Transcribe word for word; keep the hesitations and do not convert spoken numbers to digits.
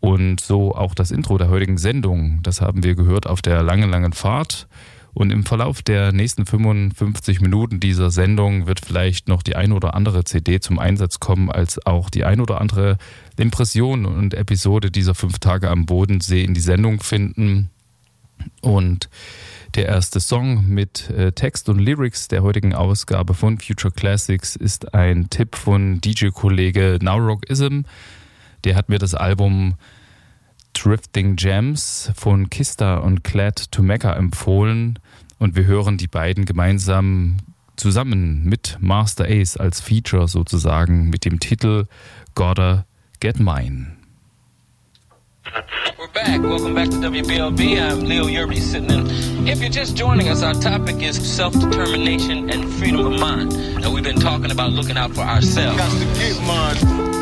Und so auch das Intro der heutigen Sendung. Das haben wir gehört auf der langen, langen Fahrt. Und im Verlauf der nächsten fünfundfünfzig Minuten dieser Sendung wird vielleicht noch die ein oder andere C D zum Einsatz kommen, als auch die ein oder andere Impression und Episode dieser fünf Tage am Bodensee in die Sendung finden. Und der erste Song mit äh, Text und Lyrics der heutigen Ausgabe von Future Classics ist ein Tipp von D J-Kollege Nowrockism. Der hat mir das Album Drifting Gems von Kista und Glad to Mecca empfohlen und wir hören die beiden gemeinsam zusammen mit Master Ace als Feature sozusagen mit dem Titel Gotta Get Mine. We're back. Welcome back to W B L B. I'm Leo Yerby sitting in. If you're just joining us, our topic is self-determination and freedom of mind. And we've been talking about looking out for ourselves. Got to get mine.